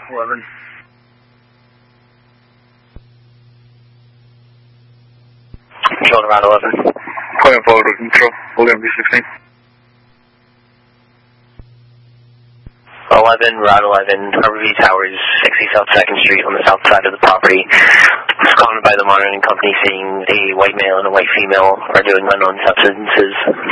11. Control around 11. Going forward with control. Hold MV16. 11, Route 11, Harborview Towers, 60 South 2nd Street on the south side of the property. Responded by the monitoring company saying a white male and a white female are doing unknown substances.